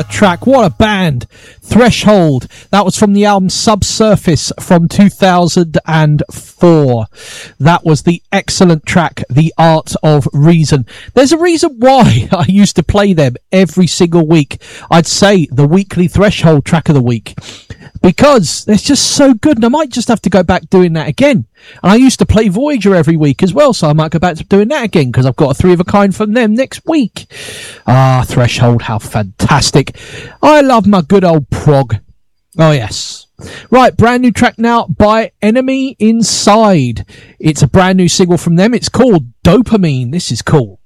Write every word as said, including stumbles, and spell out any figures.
Track, what a band. Threshold, that was from the album Subsurface from two thousand four. That was the excellent track The Art of Reason. There's a reason why I used to play them every single week. I'd say the weekly Threshold track of the week, because they're just so good, and I might just have to go back doing that again. And I used to play Voyager every week as well, so I might go back to doing that again, because I've got a three of a kind from them next week. Ah, Threshold, how fantastic. I love my good old prog. Oh yes. Right, brand new track now by Enemy Inside. It's a brand new single from them. It's called Dopamine. This is cool.